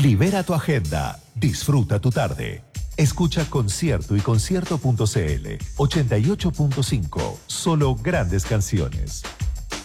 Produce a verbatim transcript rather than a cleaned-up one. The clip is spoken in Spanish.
Libera tu agenda. Disfruta tu tarde. Escucha Concierto y concierto punto c l ochenta y ocho punto cinco. Solo grandes canciones.